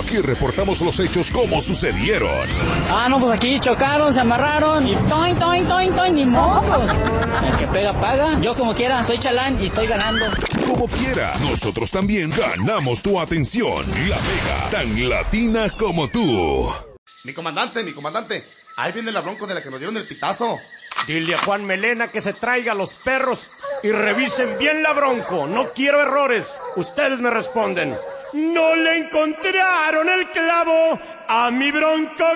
Aquí reportamos los hechos como sucedieron. No, pues aquí chocaron, se amarraron y toin, toin, toin, toin, ni mocos. El que pega, paga. Yo como quiera, soy chalán y estoy ganando. Como quiera, nosotros también ganamos tu atención. La Mega, tan latina como tú. Mi comandante, ahí viene la bronco de la que nos dieron el pitazo. Dile a Juan Melena que se traiga a los perros y revisen bien la bronco. No quiero errores. Ustedes me responden. No le encontraron el clavo a mi bronco.